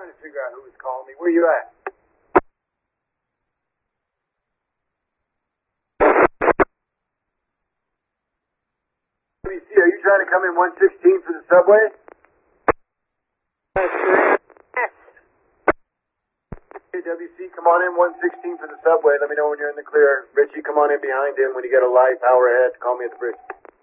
trying to figure out who was calling me. Where you at? WC, are you trying to come in 116 for the subway? Yes. Hey, WC, come on in 116 for the subway. Let me know when you're in the clear. Richie, come on in behind him when you get a light. Power ahead. Call me at the bridge.